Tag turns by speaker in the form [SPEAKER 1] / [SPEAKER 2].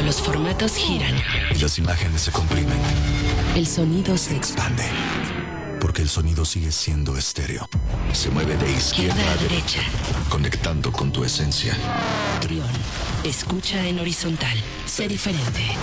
[SPEAKER 1] Los formatos giran.
[SPEAKER 2] Y las imágenes se comprimen.
[SPEAKER 1] El sonido se expande.
[SPEAKER 2] Porque el sonido sigue siendo estéreo. Se mueve de izquierda a derecha, conectando con tu esencia.
[SPEAKER 1] Trión. Escucha en horizontal. Sé diferente.